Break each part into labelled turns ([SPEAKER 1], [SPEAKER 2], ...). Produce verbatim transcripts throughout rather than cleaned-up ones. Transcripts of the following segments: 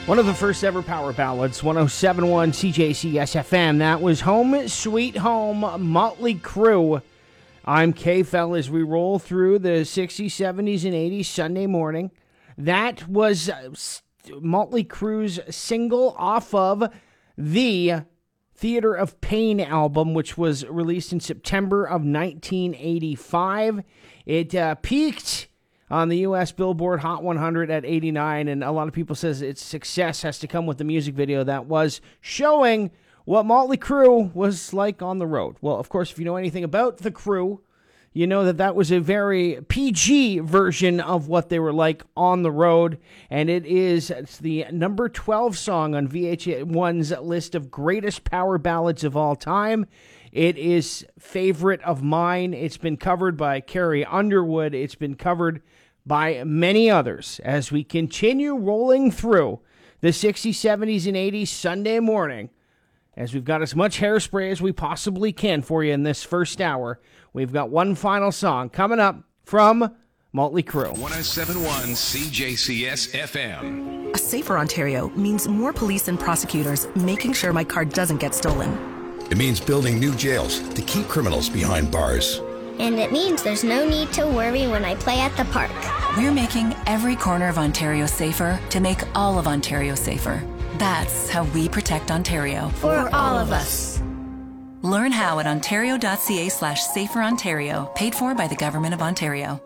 [SPEAKER 1] One of the first ever power ballads, one oh seven point one C J C S F M. That was Home Sweet Home, Motley Crue. I'm K-Fel as we roll through the sixties, seventies, and eighties Sunday morning. That was Motley Crue's single off of the Theater of Pain album, which was released in September of nineteen eighty-five. It uh, peaked on the U S Billboard Hot one hundred at eighty-nine, and a lot of people says its success has to come with the music video that was showing what Motley Crue was like on the road. Well, of course, if you know anything about the Crue, you know that that was a very P G version of what they were like on the road, and it is it's the number twelve song on V H one's list of greatest power ballads of all time. It is favorite of mine. It's been covered by Carrie Underwood. It's been covered by many others as we continue rolling through the sixties, seventies, and eighties Sunday morning. As we've got as much hairspray as we possibly can for you in this first hour, we've got one final song coming up from Motley Crue.
[SPEAKER 2] one oh seven point one C J C S F M.
[SPEAKER 3] A safer Ontario means more police and prosecutors making sure my car doesn't get stolen.
[SPEAKER 4] It means building new jails to keep criminals behind bars.
[SPEAKER 5] And it means there's no need to worry when I play at the park.
[SPEAKER 6] We're making every corner of Ontario safer to make all of Ontario safer. That's how we protect Ontario.
[SPEAKER 5] For all of us.
[SPEAKER 6] Learn how at ontario.ca slash safer Ontario, paid for by the Government of Ontario.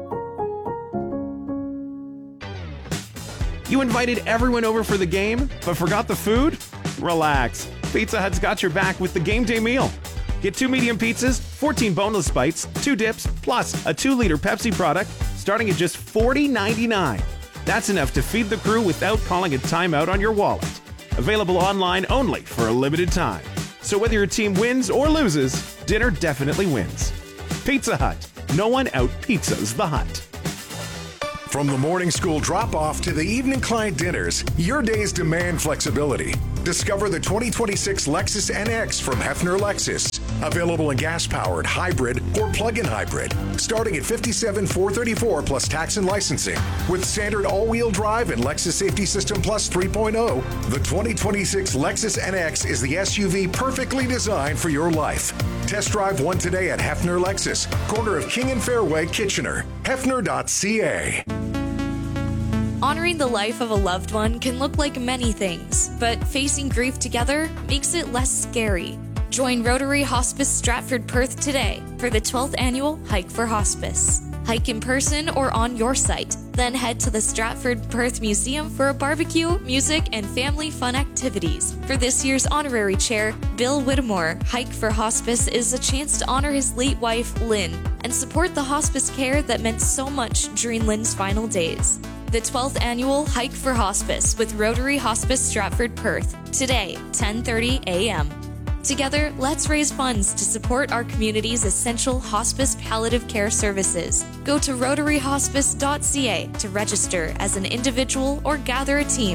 [SPEAKER 7] You invited everyone over for the game, but forgot the food? Relax. Pizza Hut's got your back with the game day meal. Get two medium pizzas, fourteen boneless bites, two dips, plus a two liter Pepsi product starting at just forty ninety-nine. That's enough to feed the crew without calling a timeout on your wallet. Available online only for a limited time. So whether your team wins or loses, dinner definitely wins. Pizza Hut. No one out-pizzas the Hut.
[SPEAKER 8] From the morning school drop-off to the evening client dinners, your days demand flexibility. Discover the twenty twenty-six Lexus N X from Hefner Lexus. Available in gas-powered, hybrid, or plug-in hybrid. Starting at fifty-seven thousand four hundred thirty-four dollars plus tax and licensing. With standard all-wheel drive and Lexus Safety System Plus three point oh, the twenty twenty-six Lexus N X is the S U V perfectly designed for your life. Test drive one today at Hefner Lexus, corner of King and Fairway, Kitchener. Hefner dot C A.
[SPEAKER 9] Honoring the life of a loved one can look like many things, but facing grief together makes it less scary. Join Rotary Hospice Stratford Perth today for the twelfth annual Hike for Hospice. Hike in person or on your site, then head to the Stratford Perth Museum for a barbecue, music, and family fun activities. For this year's honorary chair, Bill Whittemore, Hike for Hospice is a chance to honor his late wife, Lynn, and support the hospice care that meant so much during Lynn's final days. The twelfth annual Hike for Hospice with Rotary Hospice Stratford Perth, today, ten thirty a.m. Together, let's raise funds to support our community's essential hospice palliative care services. Go to rotary hospice dot c a to register as an individual or gather a team.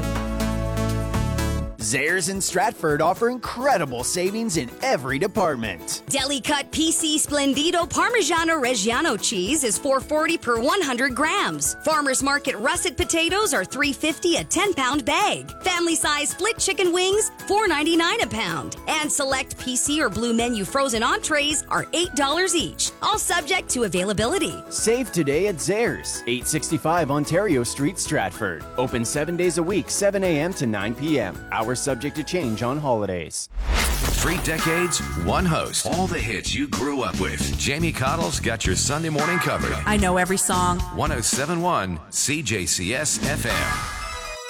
[SPEAKER 10] Zehrs in Stratford offer incredible savings in every department.
[SPEAKER 11] Deli cut P C Splendido Parmigiano Reggiano cheese is four forty per one hundred grams. Farmers Market russet potatoes are three fifty a ten pound bag. Family size split chicken wings four ninety-nine a pound. And select P C or Blue Menu frozen entrees are eight dollars each. All subject to availability.
[SPEAKER 10] Save today at Zehrs, eight sixty-five Ontario Street, Stratford. Open seven days a week, seven a.m. to nine p.m. Hours subject to change on holidays.
[SPEAKER 2] Three decades, one host. All the hits you grew up with. Jamie Cottle's got your Sunday morning covered.
[SPEAKER 12] I know every song.
[SPEAKER 2] one oh seven point one C J C S F M.